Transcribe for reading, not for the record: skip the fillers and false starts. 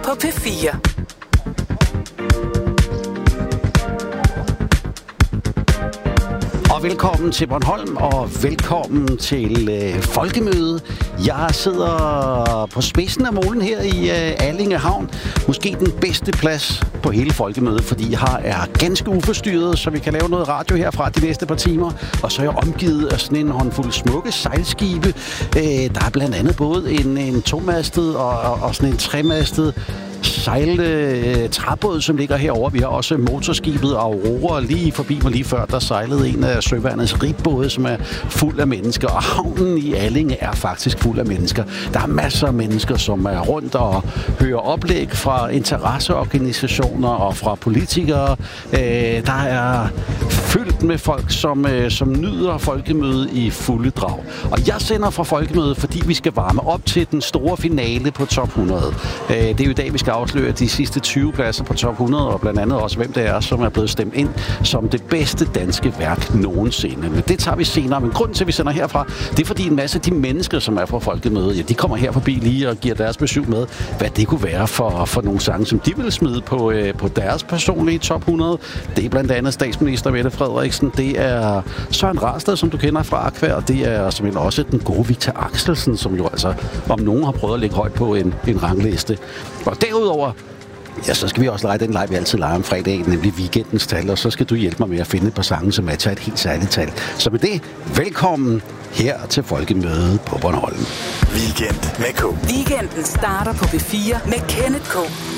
på P4. Og velkommen til Bornholm, og velkommen til Folkemøde. Jeg sidder på spidsen af molen her i Allinge Havn. Måske den bedste plads på hele Folkemødet, fordi her er ganske uforstyrret, så vi kan lave noget radio herfra de næste par timer. Og så er jeg omgivet af sådan en håndfuld smukke sejlskibe. Der er blandt andet både en tomastet og sådan en tremastet træbåd, som ligger herovre. Vi har også motorskibet Aurora lige forbi mig lige før. Der sejlede en af søværnets ribbåde, som er fuld af mennesker. Og havnen i Allinge er faktisk fuld af mennesker. Der er masser af mennesker, som er rundt og hører oplæg fra interesseorganisationer og fra politikere. Der er fyldt med folk, som nyder Folkemødet i fulde drag. Og jeg sender fra Folkemødet, fordi vi skal varme op til den store finale på Top 100. Det er jo i dag, vi skal afsløre de sidste 20 pladser på Top 100, og blandt andet også, hvem det er, som er blevet stemt ind som det bedste danske værk nogensinde. Men det tager vi senere. Men grunden til, at vi sender herfra, det er, fordi en masse af de mennesker, som er fra Folkemødet, ja, de kommer her forbi lige og giver deres besøg med, hvad det kunne være for nogle sange, som de vil smide på deres personlige Top 100. Det er blandt andet statsminister Mette Frederiksen, det er Søren Rasted, som du kender fra Aqua, og det er simpelthen også den gode Victor Axelsen, som jo altså om nogen har prøvet at lægge højt på en rangliste. Og derudover, ja, så skal vi også lege den leg, vi altid leger om fredagen, nemlig weekendens tal, og så skal du hjælpe mig med at finde et par sange, som matcher et helt særligt tal. Så med det, velkommen her til Folkemødet på Bornholm. Weekend med K. Weekenden starter på P4 med Kenneth K.